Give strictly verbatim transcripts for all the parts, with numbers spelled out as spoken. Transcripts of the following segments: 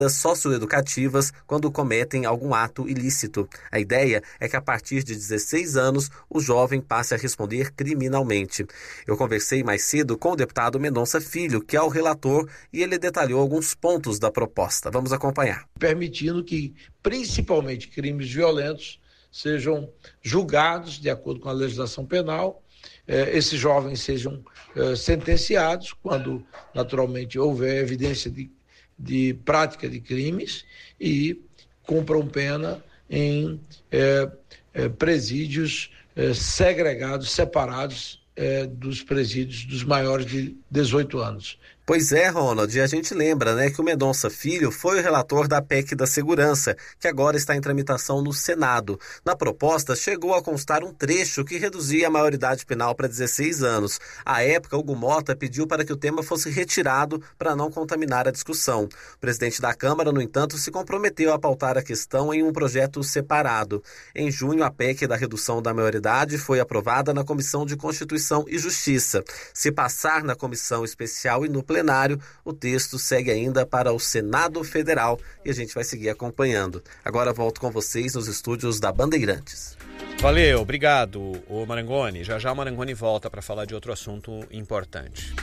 socioeducativas quando cometem algum ato ilícito. A ideia é que a partir de dezesseis anos o jovem passe a responder criminalmente. Eu conversei mais cedo com o deputado Mendonça Filho, que é o relator, e ele detalhou alguns pontos da proposta. Vamos acompanhar. Permitindo que, principalmente, crimes violentos sejam julgados de acordo com a legislação penal, eh, esses jovens sejam eh, sentenciados quando, naturalmente, houver evidência de, de prática de crimes e cumpram pena em eh, eh, presídios eh, segregados, separados eh, dos presídios dos maiores de dezoito anos. Pois é, Ronald, e a gente lembra, né, que o Mendonça Filho foi o relator da P E C da Segurança, que agora está em tramitação no Senado. Na proposta, chegou a constar um trecho que reduzia a maioridade penal para dezesseis anos. À época, Hugo Mota pediu para que o tema fosse retirado para não contaminar a discussão. O presidente da Câmara, no entanto, se comprometeu a pautar a questão em um projeto separado. Em junho, a P E C da redução da maioridade foi aprovada na Comissão de Constituição e Justiça. Se passar na Comissão Especial e no plenário, o texto segue ainda para o Senado Federal e a gente vai seguir acompanhando. Agora volto com vocês nos estúdios da Bandeirantes. Valeu, obrigado, o Marangoni. Já já o Marangoni volta para falar de outro assunto importante.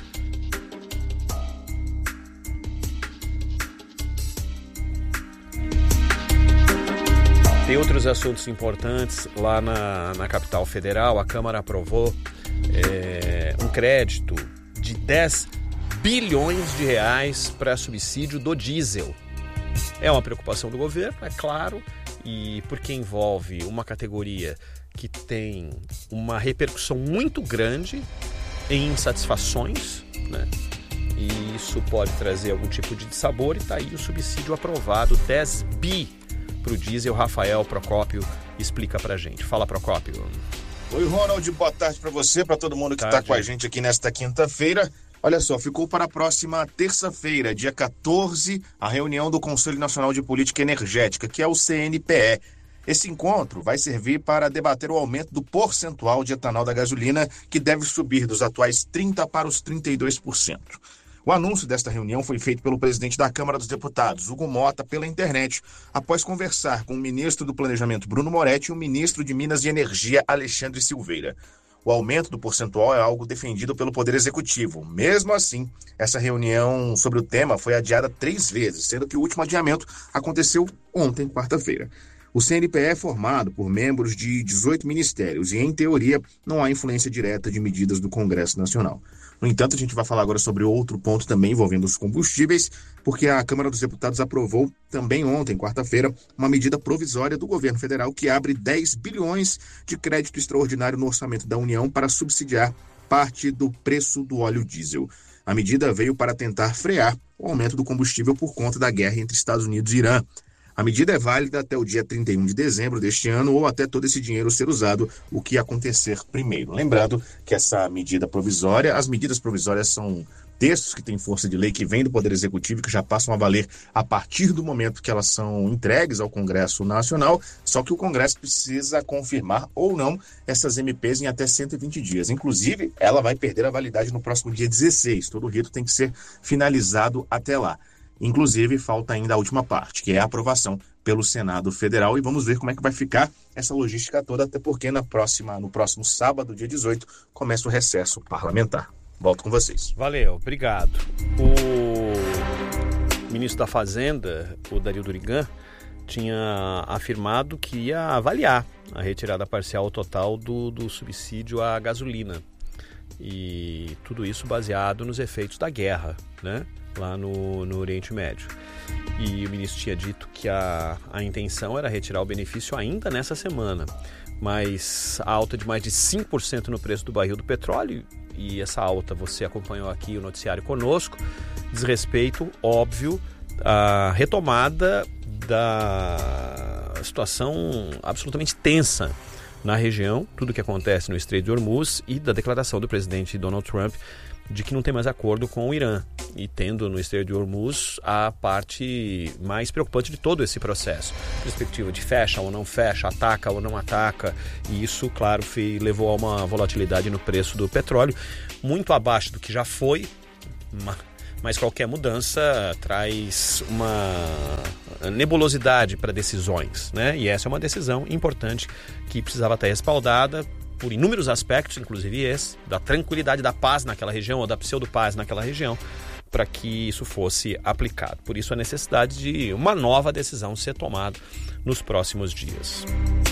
Tem outros assuntos importantes lá na, na capital federal. A Câmara aprovou é, um crédito de dez bilhões de reais para subsídio do diesel. É uma preocupação do governo, é claro, e porque envolve uma categoria que tem uma repercussão muito grande em insatisfações, né? E isso pode trazer algum tipo de dissabor, e está aí o subsídio aprovado, dez bi para o diesel. Rafael Procópio explica para a gente. Fala, Procópio. Oi, Ronald, boa tarde para você, para todo mundo que está com a gente aqui nesta quinta-feira. Olha só, ficou para a próxima terça-feira, dia quatorze, a reunião do Conselho Nacional de Política Energética, que é o C N P E. Esse encontro vai servir para debater o aumento do percentual de etanol da gasolina, que deve subir dos atuais trinta por cento para os trinta e dois por cento. O anúncio desta reunião foi feito pelo presidente da Câmara dos Deputados, Hugo Mota, pela internet, após conversar com o ministro do Planejamento, Bruno Moretti, e o ministro de Minas e Energia, Alexandre Silveira. O aumento do percentual é algo defendido pelo Poder Executivo. Mesmo assim, essa reunião sobre o tema foi adiada três vezes, sendo que o último adiamento aconteceu ontem, quarta-feira. O C N P E é formado por membros de dezoito ministérios e, em teoria, não há influência direta de medidas do Congresso Nacional. No entanto, a gente vai falar agora sobre outro ponto também envolvendo os combustíveis, porque a Câmara dos Deputados aprovou também ontem, quarta-feira, uma medida provisória do governo federal que abre dez bilhões de crédito extraordinário no orçamento da União para subsidiar parte do preço do óleo diesel. A medida veio para tentar frear o aumento do combustível por conta da guerra entre Estados Unidos e Irã. A medida é válida até o dia trinta e um de dezembro deste ano ou até todo esse dinheiro ser usado, o que acontecer primeiro. Lembrando que essa medida provisória, as medidas provisórias são textos que têm força de lei, que vêm do Poder Executivo, que já passam a valer a partir do momento que elas são entregues ao Congresso Nacional, só que o Congresso precisa confirmar ou não essas M Ps em até cento e vinte dias. Inclusive, ela vai perder a validade no próximo dia dezesseis. Todo o rito tem que ser finalizado até lá. Inclusive, falta ainda a última parte, que é a aprovação pelo Senado Federal, e vamos ver como é que vai ficar essa logística toda, até porque na próxima, no próximo sábado, dia dezoito, começa o recesso parlamentar. Volto com vocês. Valeu, obrigado. O ministro da Fazenda, o Dario Durigan, tinha afirmado que ia avaliar a retirada parcial total do, do subsídio à gasolina. E tudo isso baseado nos efeitos da guerra, né? Lá no, no Oriente Médio. E o ministro tinha dito que a, a intenção era retirar o benefício ainda nessa semana, mas a alta de mais de cinco por cento no preço do barril do petróleo, e essa alta você acompanhou aqui o noticiário conosco, diz respeito, óbvio, à retomada da situação absolutamente tensa na região, tudo que acontece no Estreito de Hormuz, e da declaração do presidente Donald Trump de que não tem mais acordo com o Irã, e tendo no Estreito de Hormuz a parte mais preocupante de todo esse processo. Perspectiva de fecha ou não fecha, ataca ou não ataca, e isso, claro, levou a uma volatilidade no preço do petróleo, muito abaixo do que já foi, mas qualquer mudança traz uma nebulosidade para decisões, né? E essa é uma decisão importante que precisava estar respaldada por inúmeros aspectos, inclusive esse, da tranquilidade, da paz naquela região, ou da pseudo-paz naquela região, para que isso fosse aplicado. Por isso a necessidade de uma nova decisão ser tomada nos próximos dias.